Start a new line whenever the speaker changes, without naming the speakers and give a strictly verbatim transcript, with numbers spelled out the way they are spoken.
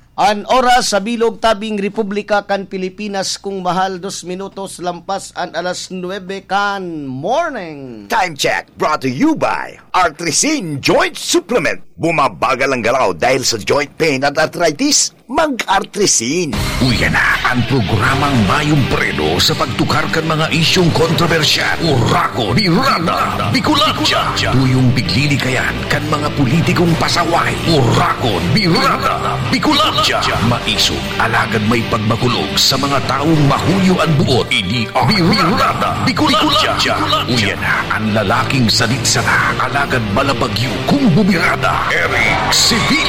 An oras sa bilog tabing Republika kan Pilipinas kung mahal dos minutos lampas an alas nuwebe kan morning.
Time check brought to you by Artrisin Joint Supplement. Bumabagal ang galaw dahil sa joint pain at arthritis. Mag-Artrisin.
Uya na ang programang Mayong Preno sa pagtukarkan mga isyong kontrobersyal. Urako ni Rada Bicolaccia. Tuyong biglilikayan kan mga politikong pasaway. Urako ni Rada Bicolaccia. Maisog alagad may pagmakulog sa mga taong mahuyo ang buot. Ini ang Rada Bicolaccia. Uya na ang lalaking salit sana alagad balabagyo kung bumirada. Eric Sevilla.